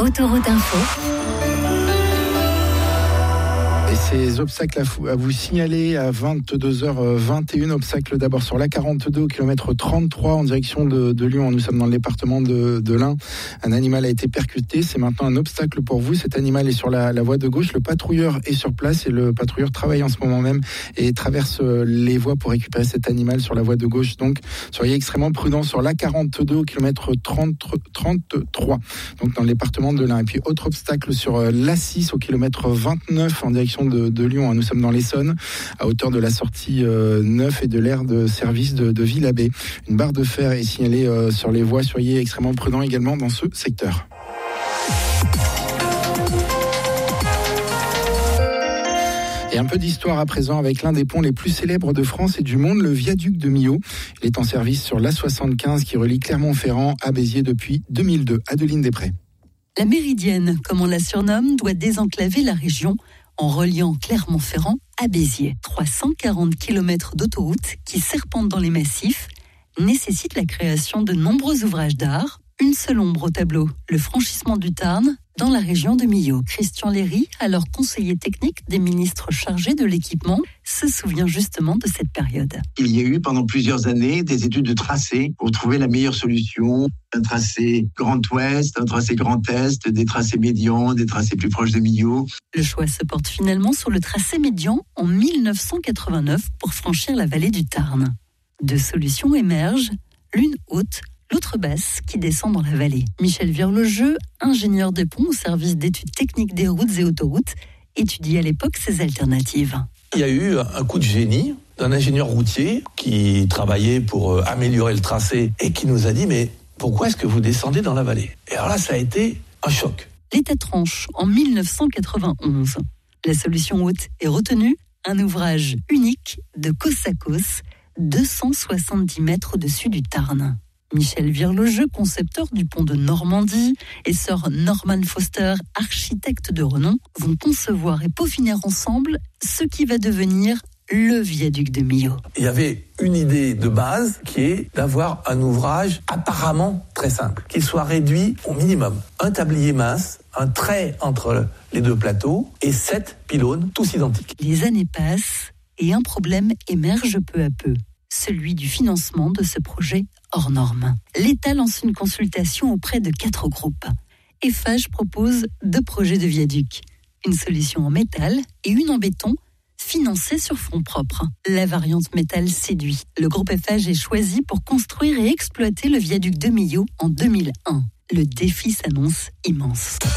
Autoroute Info. Et ces obstacles à vous signaler à 22h21. Obstacle d'abord sur l'A42 au kilomètre 33 en direction de Lyon. Nous sommes dans le département de l'Ain. Un animal a été percuté. C'est maintenant un obstacle pour vous. Cet animal est sur la voie de gauche. Le patrouilleur est sur place et le patrouilleur travaille en ce moment même et traverse les voies pour récupérer cet animal sur la voie de gauche. Donc, soyez extrêmement prudents sur l'A42 au kilomètre 33. Donc, dans le département de l'Ain. Et puis, autre obstacle sur l'A6 au kilomètre 29 en direction de Lyon. Nous sommes dans l'Essonne, à hauteur de la sortie 9 et de l'aire de service de Villabé. Une barre de fer est signalée sur les voies. Soyez extrêmement prudents également dans ce secteur. Et un peu d'histoire à présent avec l'un des ponts les plus célèbres de France et du monde, le viaduc de Millau. Il est en service sur l'A75 qui relie Clermont-Ferrand à Béziers depuis 2002. Adeline Després. La Méridienne, comme on la surnomme, doit désenclaver la région en reliant Clermont-Ferrand à Béziers. 340 km d'autoroute qui serpentent dans les massifs nécessitent la création de nombreux ouvrages d'art. Une seule ombre au tableau, le franchissement du Tarn dans la région de Millau. Christian Léry, alors conseiller technique des ministres chargés de l'équipement, se souvient justement de cette période. Il y a eu pendant plusieurs années des études de tracé pour trouver la meilleure solution. Un tracé Grand Ouest, un tracé Grand Est, des tracés médians, des tracés plus proches de Millau. Le choix se porte finalement sur le tracé médian en 1989 pour franchir la vallée du Tarn. Deux solutions émergent, l'une haute, l'autre basse qui descend dans la vallée. Michel Virlejeu, ingénieur des ponts au service d'études techniques des routes et autoroutes, étudie à l'époque ces alternatives. Il y a eu un coup de génie d'un ingénieur routier qui travaillait pour améliorer le tracé et qui nous a dit « mais pourquoi est-ce que vous descendez dans la vallée ?» Et alors là, ça a été un choc. L'État tranche en 1991. La solution haute est retenue, un ouvrage unique de côte à côte, 270 mètres au-dessus du Tarn. Michel Virlejeu, concepteur du pont de Normandie, et sœur Norman Foster, architecte de renom, vont concevoir et peaufiner ensemble ce qui va devenir le viaduc de Millau. Il y avait une idée de base qui est d'avoir un ouvrage apparemment très simple, qui soit réduit au minimum. Un tablier mince, un trait entre les deux plateaux et 7 pylônes tous identiques. Les années passent et un problème émerge peu à peu. Celui du financement de ce projet hors norme. L'État lance une consultation auprès de 4 groupes. Eiffage propose 2 projets de viaduc, une solution en métal et une en béton, financée sur fonds propres. La variante métal séduit. Le groupe Eiffage est choisi pour construire et exploiter le viaduc de Millau en 2001. Le défi s'annonce immense.